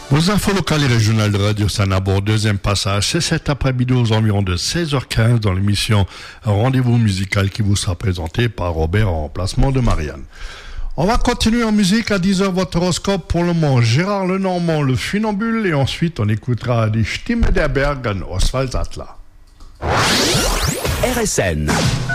Vos infos locales et régionales de Radio Sanabord, deuxième passage, c'est cet après-midi aux environs de 16h15 dans l'émission Rendez-vous musical qui vous sera présenté par Robert en remplacement de Marianne. On va continuer en musique à 10h votre horoscope. Pour le moment, Gérard Lenormand, le funambule, et ensuite on écoutera Die Stimme der Bergen, Oswald Sattler. RSN